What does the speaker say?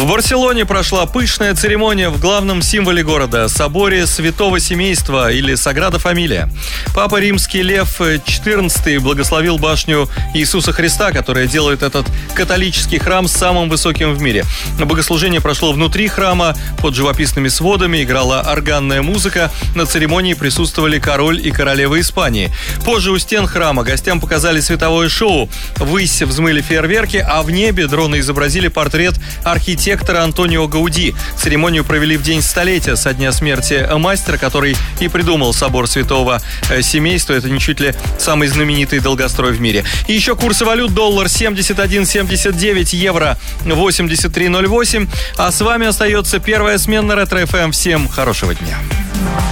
В Барселоне прошла пышная церемония в главном символе города – соборе Святого Семейства или Саграда Фамилия. Папа Римский Лев XIV благословил башню Иисуса Христа, которая делает этот католический храм самым высоким в мире. Богослужение прошло внутри храма, под живописными сводами, играла органная музыка. На церемонии присутствовали король и королева Испании. Позже у стен храма гостям показали световое шоу. Ввысь взмыли фейерверки, а в небе дроны изобразили портрет архитектора Антонио Гауди. Церемонию провели в день столетия со дня смерти мастера, который и придумал собор Святого Семейства. Это ничуть ли самый знаменитый долгострой в мире. И еще курсы валют: доллар 71.79, евро 83.08. А с вами остается первая смена Ретро ФМ. Всем хорошего дня.